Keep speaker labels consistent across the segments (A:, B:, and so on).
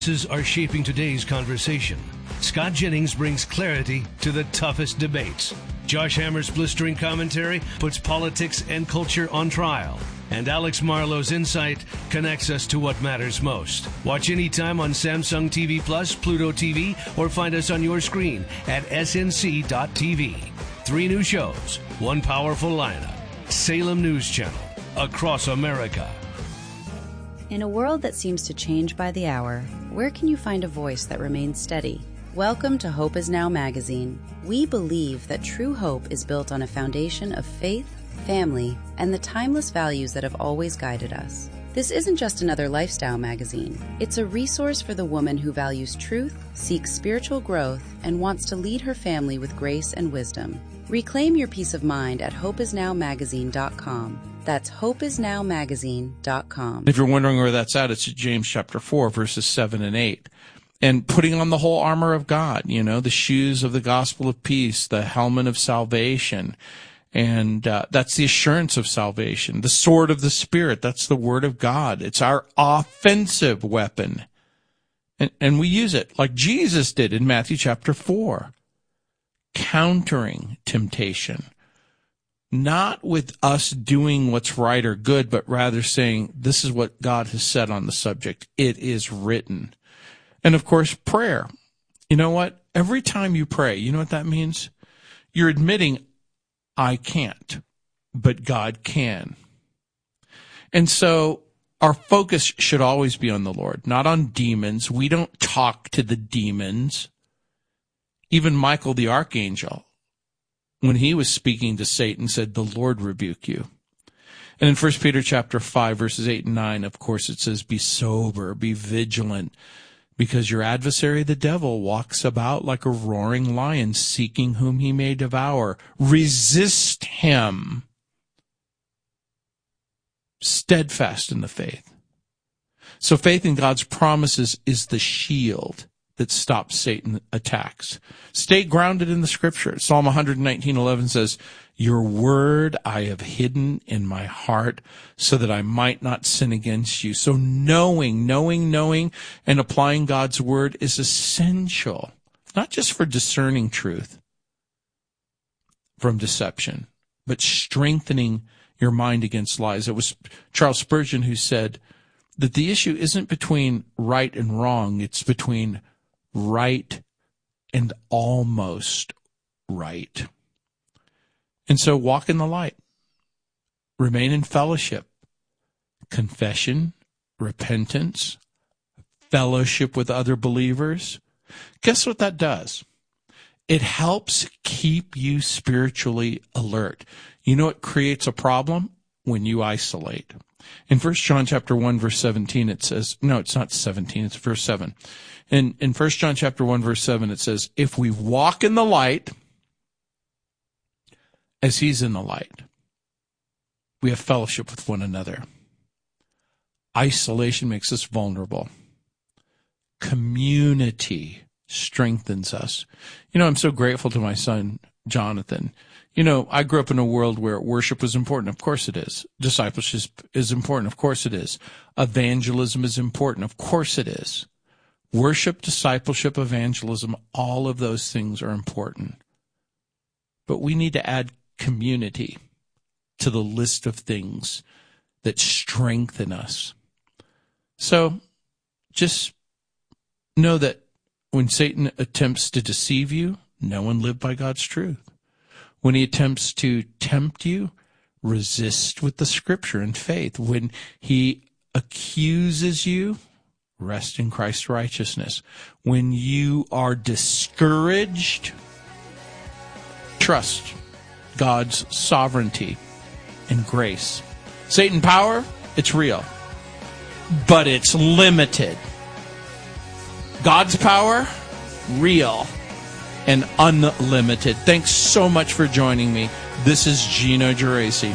A: Are shaping today's conversation. Scott Jennings brings clarity to the toughest debates. Josh Hammer's blistering commentary puts politics and culture on trial. And Alex Marlowe's insight connects us to what matters most. Watch anytime on Samsung TV Plus, Pluto TV, or find us on your screen at snc.tv. 3 new shows, 1 powerful lineup. Salem News Channel, across America.
B: In a world that seems to change by the hour, where can you find a voice that remains steady? Welcome to Hope Is Now magazine. We believe that true hope is built on a foundation of faith, family, and the timeless values that have always guided us. This isn't just another lifestyle magazine. It's a resource for the woman who values truth, seeks spiritual growth, and wants to lead her family with grace and wisdom. Reclaim your peace of mind at hopeisnowmagazine.com. That's hopeisnowmagazine.com.
C: If you're wondering where that's at, it's James chapter 4, verses 7 and 8. And putting on the whole armor of God, the shoes of the gospel of peace, the helmet of salvation. And that's the assurance of salvation. The sword of the Spirit, that's the word of God. It's our offensive weapon. And we use it like Jesus did in Matthew chapter 4, countering temptation. Not with us doing what's right or good, but rather saying, this is what God has said on the subject. It is written. And of course, prayer. You know what? Every time you pray, you know what that means? You're admitting, I can't, but God can. And so our focus should always be on the Lord, not on demons. We don't talk to the demons. Even Michael the archangel, when he was speaking to Satan, said, the Lord rebuke you. And in 1 Peter chapter 5, verses 8 and 9, of course, it says, be sober, be vigilant, because your adversary, the devil, walks about like a roaring lion, seeking whom he may devour. Resist him, steadfast in the faith. So faith in God's promises is the shield that stops Satan attacks. Stay grounded in the Scripture. Psalm 119:11 says, your word I have hidden in my heart so that I might not sin against you. So knowing, and applying God's word is essential, not just for discerning truth from deception, but strengthening your mind against lies. It was Charles Spurgeon who said that the issue isn't between right and wrong, it's between right and almost right. And so walk in the light. Remain in fellowship. Confession, repentance, fellowship with other believers. Guess what that does? It helps keep you spiritually alert. You know what creates a problem? When you isolate. In 1 John chapter 1, verse 17, it says, no, it's not 17, it's verse 7. In 1 John chapter 1, verse 7, it says, if we walk in the light as he's in the light, we have fellowship with one another. Isolation makes us vulnerable. Community strengthens us. I'm so grateful to my son, Jonathan. I grew up in a world where worship was important. Of course it is. Discipleship is important. Of course it is. Evangelism is important. Of course it is. Worship, discipleship, evangelism, all of those things are important. But we need to add community to the list of things that strengthen us. So just know that when Satan attempts to deceive you, no one lived by God's truth. When he attempts to tempt you, resist with the Scripture and faith. When he accuses you, rest in Christ's righteousness. When you are discouraged, trust God's sovereignty and grace. Satan power, it's real, but it's limited. God's power, real and unlimited. Thanks so much for joining me. This is Gino Geraci.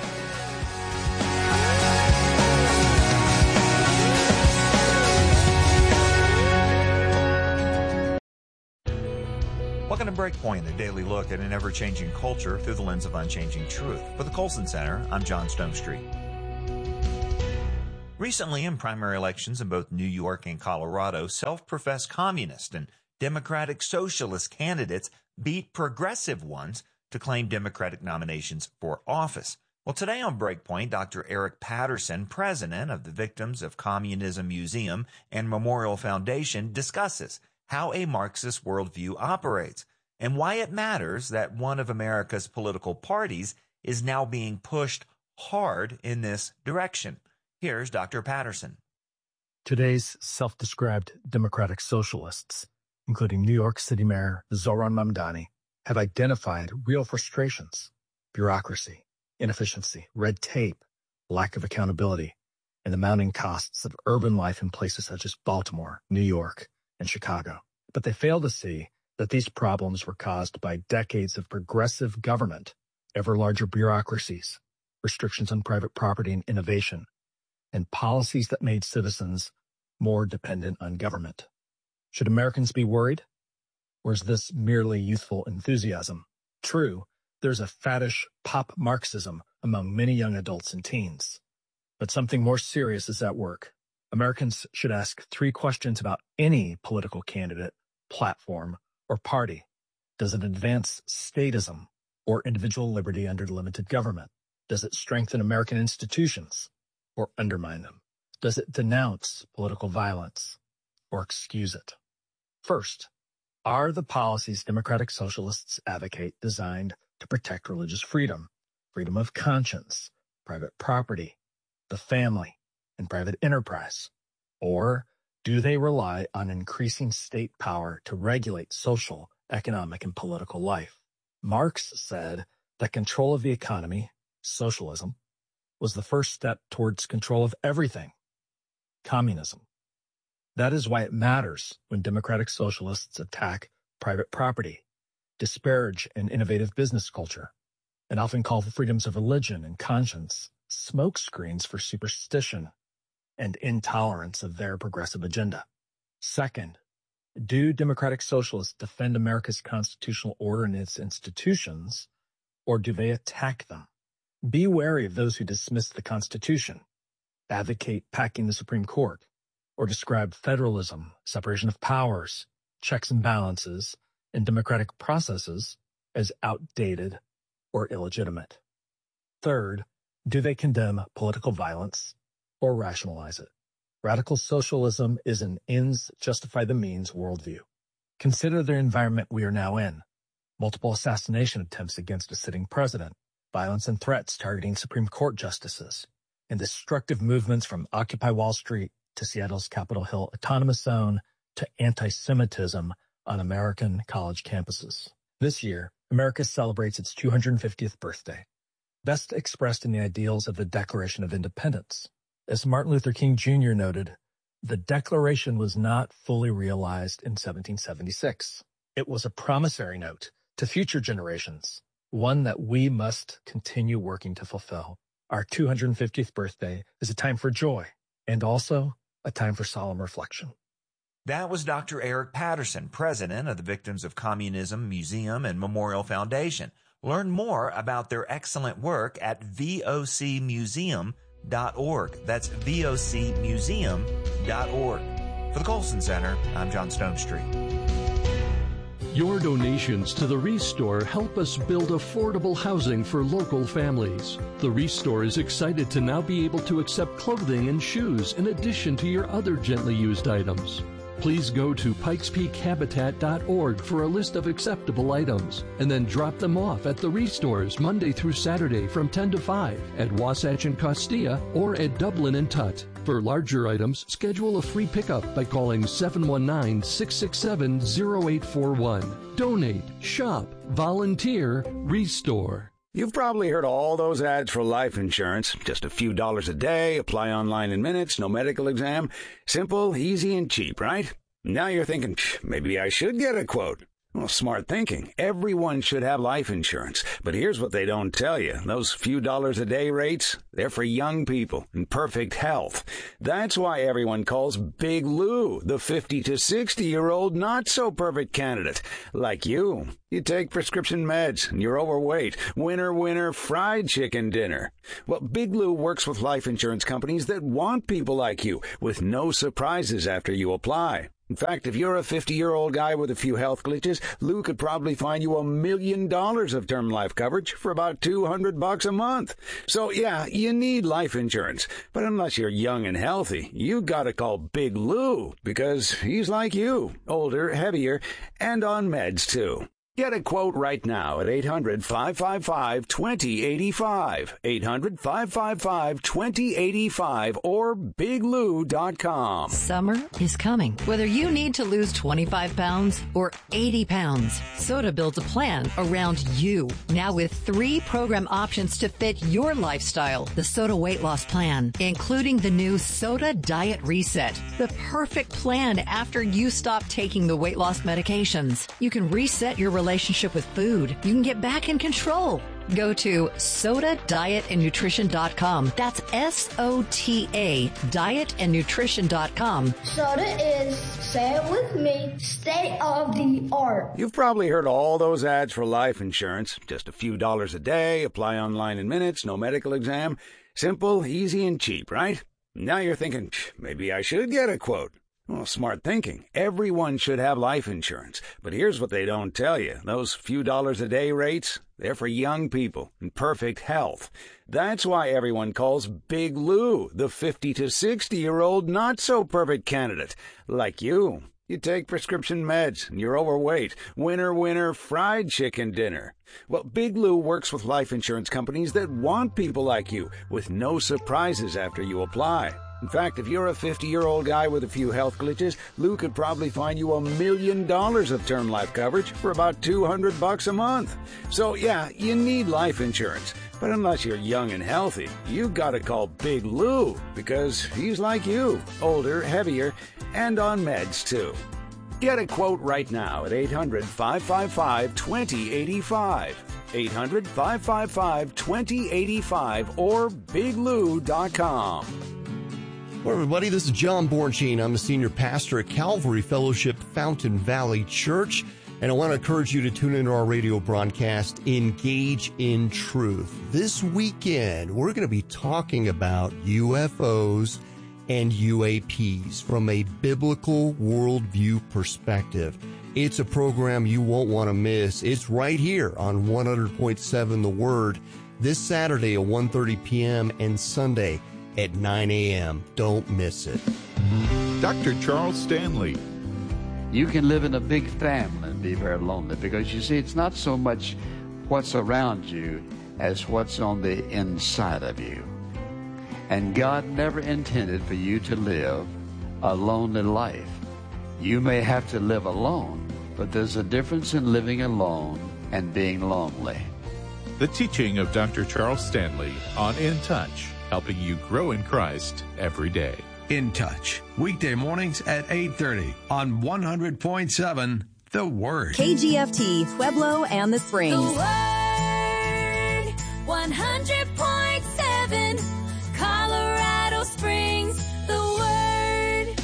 D: Welcome to Breakpoint, a daily look at an ever-changing culture through the lens of unchanging truth. For the Colson Center, I'm John Stonestreet. Recently, in primary elections in both New York and Colorado, self-professed communist and Democratic Socialist candidates beat progressive ones to claim Democratic nominations for office. Well, today on Breakpoint, Dr. Eric Patterson, president of the Victims of Communism Museum and Memorial Foundation, discusses how a Marxist worldview operates and why it matters that one of America's political parties is now being pushed hard in this direction. Here's Dr. Patterson.
E: Today's self-described democratic socialists, including New York City Mayor Zohran Mamdani, have identified real frustrations: bureaucracy, inefficiency, red tape, lack of accountability, and the mounting costs of urban life in places such as Baltimore, New York, and Chicago. But they fail to see that these problems were caused by decades of progressive government, ever larger bureaucracies, restrictions on private property and innovation, and policies that made citizens more dependent on government. Should Americans be worried? Or is this merely youthful enthusiasm? True, there's a faddish pop Marxism among many young adults and teens. But something more serious is at work. Americans should ask 3 questions about any political candidate, platform, or party. Does it advance statism or individual liberty under limited government? Does it strengthen American institutions or undermine them? Does it denounce political violence or excuse it? First, are the policies democratic socialists advocate designed to protect religious freedom, freedom of conscience, private property, the family, and private enterprise? Or do they rely on increasing state power to regulate social, economic, and political life? Marx said that control of the economy, socialism, was the first step towards control of everything, communism. That is why it matters when democratic socialists attack private property, disparage an innovative business culture, and often call for freedoms of religion and conscience smokescreens for superstition and intolerance of their progressive agenda. Second, do democratic socialists defend America's constitutional order and its institutions, or do they attack them? Be wary of those who dismiss the Constitution, advocate packing the Supreme Court, or describe federalism, separation of powers, checks and balances, and democratic processes as outdated or illegitimate. Third, do they condemn political violence or rationalize it? Radical socialism is an ends justify the means worldview. Consider the environment we are now in. Multiple assassination attempts against a sitting president, violence and threats targeting Supreme Court justices, and destructive movements from Occupy Wall Street to Seattle's Capitol Hill Autonomous Zone to anti-Semitism on American college campuses. This year, America celebrates its 250th birthday, best expressed in the ideals of the Declaration of Independence. As Martin Luther King Jr. noted, the Declaration was not fully realized in 1776. It was a promissory note to future generations, one that we must continue working to fulfill. Our 250th birthday is a time for joy and also a time for solemn reflection.
D: That was Dr. Eric Patterson, president of the Victims of Communism Museum and Memorial Foundation. Learn more about their excellent work at vocmuseum.org. That's vocmuseum.org. For the Colson Center, I'm John Stonestreet.
F: Your donations to the Restore help us build affordable housing for local families. The Restore is excited to now be able to accept clothing and shoes in addition to your other gently used items. Please go to pikespeakhabitat.org for a list of acceptable items and then drop them off at the Restores Monday through Saturday from 10 to 5 at Wasatch and Costilla or at Dublin and Tut. For larger items, schedule a free pickup by calling 719-667-0841. Donate, shop, volunteer, Restore.
G: You've probably heard all those ads for life insurance. Just a few dollars a day, apply online in minutes, no medical exam. Simple, easy, and cheap, right? Now you're thinking, maybe I should get a quote. Well, smart thinking. Everyone should have life insurance. But here's what they don't tell you. Those few dollars a day rates, they're for young people in perfect health. That's why everyone calls Big Lou the 50 to 60-year-old not-so-perfect candidate. Like you. You take prescription meds and you're overweight. Winner, fried chicken dinner. Well, Big Lou works with life insurance companies that want people like you with no surprises after you apply. In fact, if you're a 50-year-old guy with a few health glitches, Lou could probably find you $1 million of term life coverage for about $200 a month. So, yeah, you need life insurance. But unless you're young and healthy, you gotta call Big Lou, because he's like you, older, heavier, and on meds, too. Get a quote right now at 800-555-2085, 800-555-2085, or biglou.com.
H: Summer is coming. Whether you need to lose 25 pounds or 80 pounds, Soda builds a plan around you. Now with 3 program options to fit your lifestyle. The Soda Weight Loss Plan, including the new Soda Diet Reset, the perfect plan after you stop taking the weight loss medications. You can reset your relationship with food. You can get back in control. Go to SodaDietAndNutrition.com. That's SOTA, dietandnutrition.com.
I: Soda is, say it with me, state of the art.
G: You've probably heard all those ads for life insurance. Just a few dollars a day, apply online in minutes, no medical exam. Simple, easy, and cheap, right? Now you're thinking, maybe I should get a quote. Well, smart thinking. Everyone should have life insurance. But here's what they don't tell you. Those few dollars a day rates, they're for young people in perfect health. That's why everyone calls Big Lou the 50 to 60-year-old not-so-perfect candidate. Like you. You take prescription meds and you're overweight. Winner, fried chicken dinner. Well, Big Lou works with life insurance companies that want people like you with no surprises after you apply. In fact, if you're a 50-year-old guy with a few health glitches, Lou could probably find you $1 million of term life coverage for about $200 a month. So, yeah, you need life insurance. But unless you're young and healthy, you gotta call Big Lou, because he's like you, older, heavier, and on meds, too. Get a quote right now at 800-555-2085, 800-555-2085, or biglou.com.
J: Hello, everybody. This is John Bornstein. I'm a senior pastor at Calvary Fellowship Fountain Valley Church, and I want to encourage you to tune into our radio broadcast, Engage in Truth. This weekend, we're going to be talking about UFOs and UAPs from a biblical worldview perspective. It's a program you won't want to miss. It's right here on 100.7 The Word this Saturday at 1:30 p.m. and Sunday at 9 a.m. Don't miss it.
K: Dr. Charles Stanley.
L: You can live in a big family and be very lonely, because you see, it's not so much what's around you as what's on the inside of you. And God never intended for you to live a lonely life. You may have to live alone, but there's a difference in living alone and being lonely.
K: The teaching of Dr. Charles Stanley on In Touch, helping you grow in Christ every day.
M: In Touch, weekday mornings at 8:30 on 100.7 The Word.
N: KGFT, Pueblo and the Springs.
O: The Word, 100.7 Colorado Springs. The Word.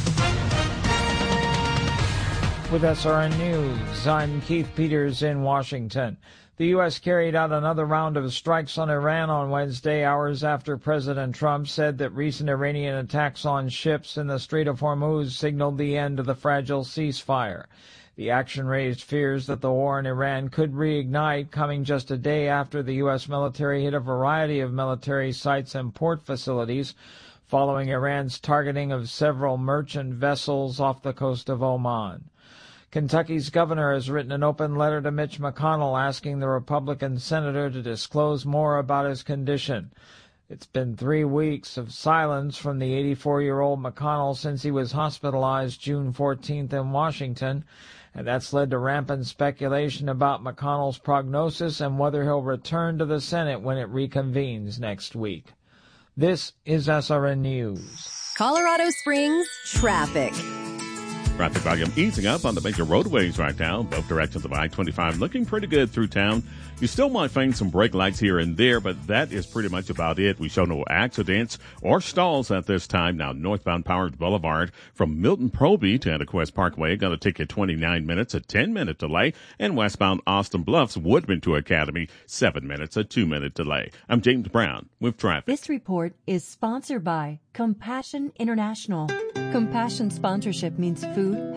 P: With SRN News, I'm Keith Peters in Washington. The U.S. carried out another round of strikes on Iran on Wednesday, hours after President Trump said that recent Iranian attacks on ships in the Strait of Hormuz signaled the end of the fragile ceasefire. The action raised fears that the war in Iran could reignite, coming just a day after the U.S. military hit a variety of military sites and port facilities, following Iran's targeting of several merchant vessels off the coast of Oman. Kentucky's governor has written an open letter to Mitch McConnell asking the Republican senator to disclose more about his condition. It's been 3 weeks of silence from the 84-year-old McConnell since he was hospitalized June 14th in Washington, and that's led to rampant speculation about McConnell's prognosis and whether he'll return to the Senate when it reconvenes next week. This is SRN News.
N: Colorado Springs traffic.
Q: Traffic volume easing up on the major roadways right now. Both directions of I-25 looking pretty good through town. You still might find some brake lights here and there, but that is pretty much about it. We show no accidents or stalls at this time. Now, northbound Powers Boulevard from Milton Proby to Antiquest Parkway, going to take you 29 minutes, a 10-minute delay. And westbound Austin Bluffs, Woodman to Academy, 7 minutes, a 2-minute delay. I'm James Brown with traffic.
R: This report is sponsored by Compassion International. Compassion sponsorship means food,